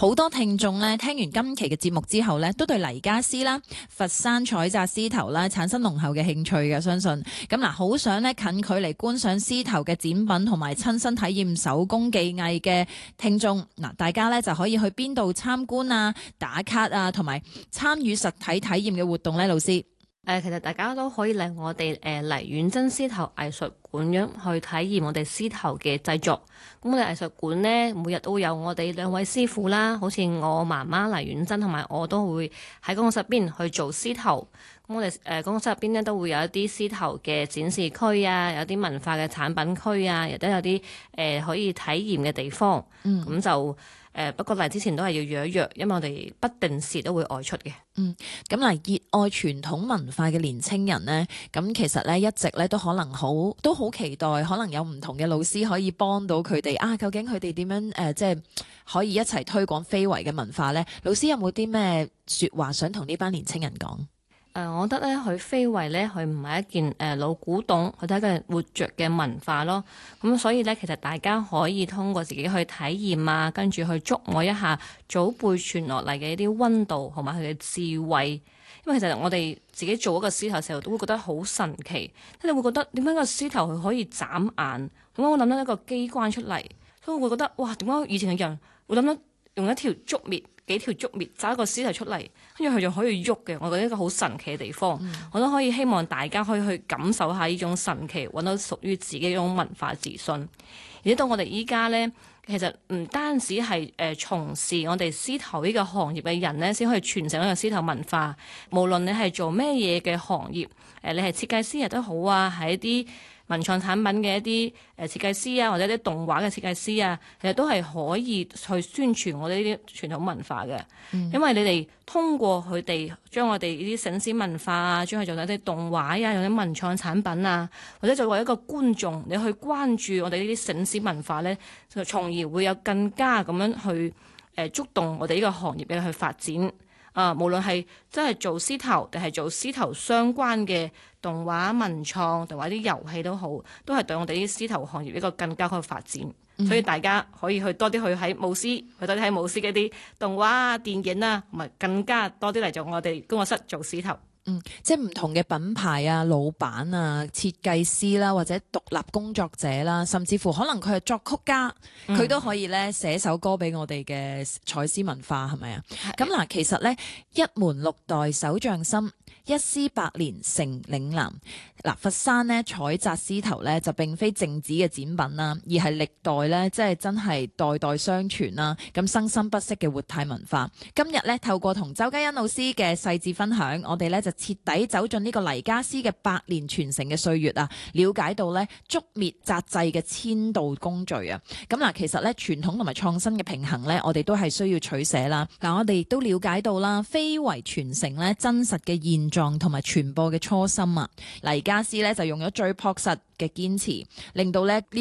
好多聽眾咧聽完今期嘅節目之後咧，都對黎家私啦、佛山採摘獅頭啦產生濃厚嘅興趣嘅，相信咁嗱，好想咧近距離觀賞獅頭嘅展品同埋親身體驗手工技藝嘅聽眾嗱，大家咧就可以去邊度參觀啊、打卡啊，同埋參與實體體驗嘅活動咧，老師。 其實大家都可以嚟我哋黎遠珍獅頭藝術館樣去體驗我哋獅頭嘅製作。咁我哋藝術館呢，每日都會有我哋2位師傅啦，好似我媽媽黎遠珍同埋我都會喺工作室邊去做獅頭。咁我哋工作室入邊呢，都會有一啲獅頭嘅展示區啊，有啲文化嘅產品區啊，亦都有啲可以體驗嘅地方。咁就不過嚟之前都係要約一約，因為我哋不定時都會外出嘅。 咁嗱，熱愛傳統文化嘅年青人呢，咁其實咧一直咧都可能都好期待，可能有唔同嘅老師可以幫到佢哋啊。究竟佢哋點樣即係可以一齊推廣非遺嘅文化呢？老師有冇啲咩說話想同呢班年青人講？ 我覺得咧，佢非遺咧，佢唔係一件老古董，佢都係一個活著嘅文化咯。咁所以咧，其實大家可以通過自己去體驗啊，跟住去觸摸一下祖輩傳落嚟嘅一啲溫度同埋佢嘅智慧。因為其實我哋自己做一個獅頭嘅時候，都會覺得好神奇。即係你會覺得點解個獅頭佢可以眨眼？點解我諗到一個機關出嚟？所以我會覺得哇，點解以前嘅人會諗到用一條竹篾？幾條竹篾揸一個獅頭出嚟，跟住佢仲可以喐嘅，我覺得一個好神奇嘅地方。我都可以希望大家可以去感受下呢種神奇，揾到屬於自己嘅一種文化自信。而且到我哋依家呢，其實唔單止係從事我哋獅頭呢個行業嘅人呢，先可以傳承呢個獅頭文化。無論你係做咩嘢嘅行業，你係設計師亦都好啊，係一啲文創產品嘅一啲設計師啊，或者啲動畫嘅設計師啊，其實都係可以去宣傳我哋呢啲傳統文化嘅。因為你哋通過佢哋將我哋呢啲醒獅文化啊，將佢做咗啲動畫啊，有啲文創產品啊，或者作為一個觀眾，你去關注我哋呢啲醒獅文化呢，就從而會有更加咁樣去觸動我哋呢個行業嘅去發展。無論係真係做獅頭定係做獅頭相關嘅動畫、文創同埋啲遊戲都好，都係對我哋啲獅頭行業一個更加好嘅發展。所以大家可以去多啲去喺舞獅，去多啲喺舞獅嘅啲動畫啊、電影啊，同埋更加多啲嚟做我哋工作室做獅頭。 即係唔同嘅品牌啊、老闆啊、設計師啦，或者獨立工作者啦，甚至乎可能佢係作曲家，佢都可以咧寫首歌俾我哋嘅採獅文化，係咪啊？咁嗱，其實咧一門6代手匠心，一絲百年成嶺南。嗱，佛山咧採摘獅頭咧就並非靜止嘅展品啦，而係歷代咧即係真係代代相傳啦，咁生生不息嘅活態文化。今日咧透過同周嘉欣老師嘅細緻分享，我哋咧就徹底走進呢個黎家私嘅百年傳承嘅歲月啊，了解到咧竹篾紮製嘅千道工序啊。咁嗱，其實咧傳統同埋創新嘅平衡咧，我哋都係需要取捨啦。嗱，我哋亦都了解到啦，非遺傳承咧真實嘅現狀同埋傳播嘅初心啊。黎家私咧就用咗最樸實嘅堅持，令到咧呢